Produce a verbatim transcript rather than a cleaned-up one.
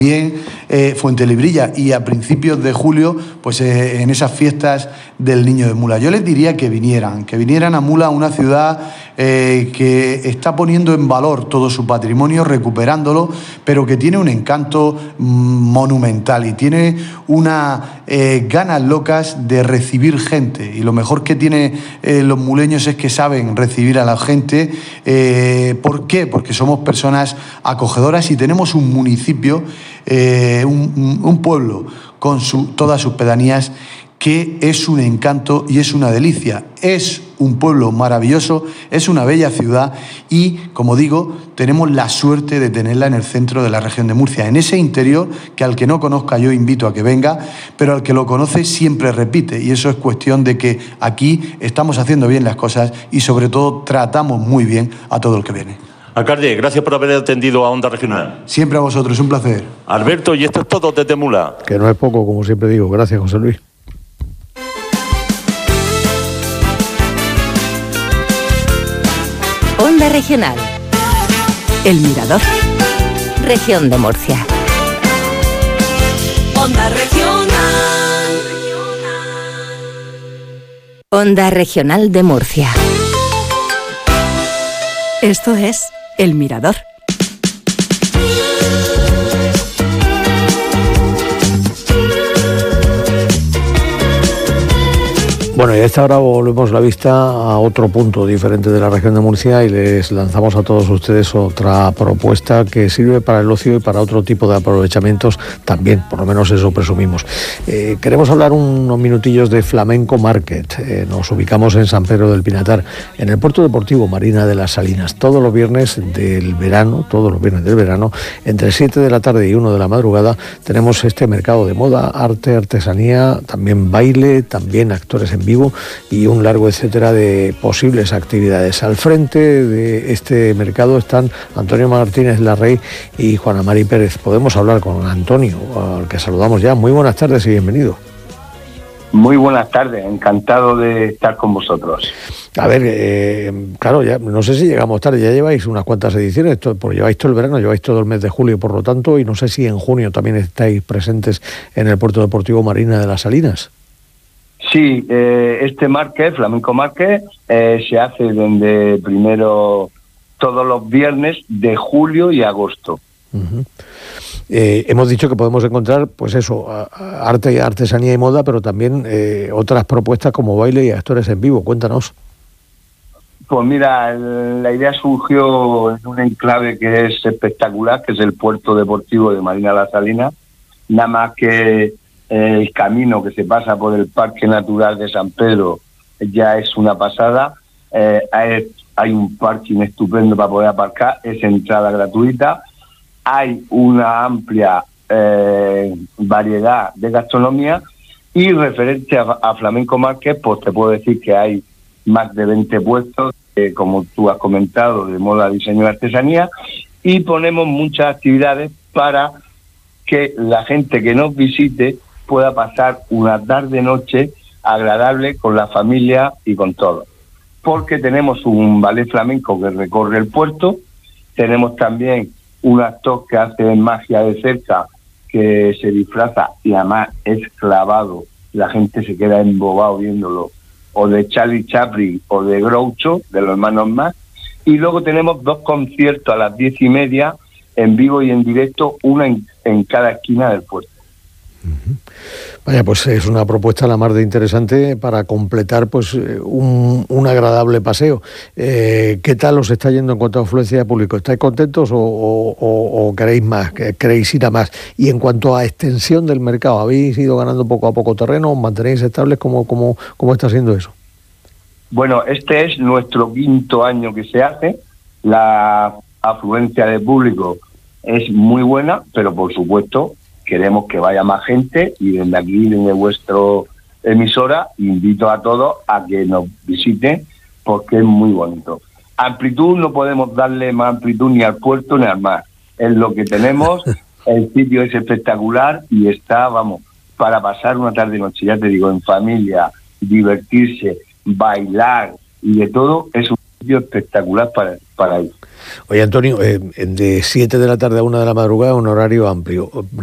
También eh, Fuentelibrilla y a principios de julio, pues eh, en esas fiestas del Niño de Mula. Yo les diría que vinieran, que vinieran a Mula, una ciudad eh, que está poniendo en valor todo su patrimonio, recuperándolo, pero que tiene un encanto mm, monumental y tiene unas eh, ganas locas de recibir gente. Y lo mejor que tienen eh, los muleños es que saben recibir a la gente. Eh, ¿Por qué? Porque somos personas acogedoras y tenemos un municipio, Eh, un, un pueblo con su, todas sus pedanías, que es un encanto y es una delicia. Es un pueblo maravilloso, es una bella ciudad y, como digo, tenemos la suerte de tenerla en el centro de la región de Murcia, en ese interior que al que no conozca yo invito a que venga, pero al que lo conoce siempre repite, y eso es cuestión de que aquí estamos haciendo bien las cosas y sobre todo tratamos muy bien a todo el que viene. Alcalde, gracias por haber atendido a Onda Regional. Siempre a vosotros, un placer. Alberto, y esto es todo desde Mula. Que no es poco, como siempre digo. Gracias, José Luis. Onda Regional. El Mirador. Región de Murcia. Onda Regional. Onda Regional de Murcia. Esto es El Mirador. Bueno, y a esta hora volvemos la vista a otro punto diferente de la región de Murcia y les lanzamos a todos ustedes otra propuesta que sirve para el ocio y para otro tipo de aprovechamientos también, por lo menos eso presumimos. Eh, queremos hablar unos minutillos de Flamenco Market. Eh, nos ubicamos en San Pedro del Pinatar, en el puerto deportivo Marina de las Salinas, todos los viernes del verano, todos los viernes del verano, entre siete de la tarde y una de la madrugada, tenemos este mercado de moda, arte, artesanía, también baile, también actores en vivo y un largo etcétera de posibles actividades. Al frente de este mercado están Antonio Martínez Larrey y Juana Mari Pérez. Podemos hablar con Antonio, al que saludamos ya. Muy buenas tardes y bienvenido. Muy buenas tardes, encantado de estar con vosotros. A ver, eh, claro, ya no sé si llegamos tarde, ya lleváis unas cuantas ediciones, todo, porque lleváis todo el verano, lleváis todo el mes de julio, por lo tanto, y no sé si en junio también estáis presentes en el Puerto Deportivo Marina de las Salinas. Sí, eh, este market, Flamenco Market, eh, se hace desde primero todos los viernes de julio y agosto. Uh-huh. Eh, hemos dicho que podemos encontrar, pues eso, arte, artesanía y moda, pero también eh, otras propuestas como baile y actores en vivo. Cuéntanos. Pues mira, la idea surgió en un enclave que es espectacular, que es el Puerto Deportivo de Marina de las Salinas, nada más que el camino que se pasa por el Parque Natural de San Pedro ya es una pasada. Eh, hay, hay un parking estupendo para poder aparcar, es entrada gratuita. Hay una amplia eh, variedad de gastronomía y referente a, a Flamenco Market, pues te puedo decir que hay más de veinte puestos, eh, como tú has comentado, de moda, diseño y artesanía, y ponemos muchas actividades para que la gente que nos visite pueda pasar una tarde-noche agradable con la familia y con todos. Porque tenemos un ballet flamenco que recorre el puerto, tenemos también un actor que hace magia de cerca, que se disfraza y además es clavado, la gente se queda embobado viéndolo, o de Charlie Chaplin o de Groucho, de los hermanos Marx, y luego tenemos dos conciertos a las diez y media en vivo y en directo, una en, en cada esquina del puerto. Uh-huh. Vaya, pues es una propuesta la más de interesante para completar pues un, un agradable paseo. Eh, ¿Qué tal os está yendo en cuanto a afluencia de público? ¿Estáis contentos o, o, o, o queréis más, queréis ir a más? Y en cuanto a extensión del mercado, ¿habéis ido ganando poco a poco terreno? ¿Os mantenéis estables? ¿Cómo, cómo, cómo está siendo eso? Bueno, este es nuestro quinto año que se hace. La afluencia de público es muy buena, pero por supuesto queremos que vaya más gente y desde aquí, desde vuestra emisora, invito a todos a que nos visiten porque es muy bonito. Amplitud no podemos darle más amplitud ni al puerto ni al mar. Es lo que tenemos, el sitio es espectacular y está, vamos, para pasar una tarde-noche, ya te digo, en familia, divertirse, bailar y de todo, es un espectacular para, para ir. Oye, Antonio, eh, de siete de la tarde a una de la madrugada, un horario amplio.